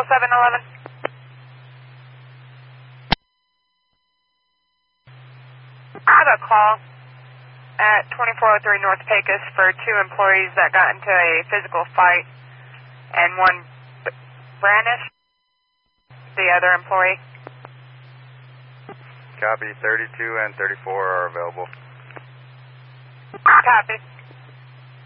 711. I have a call at 2403 North Pecos for 2 employees that got into a physical fight, and one Branish, the other employee. Copy, 32 and 34 are available. Copy.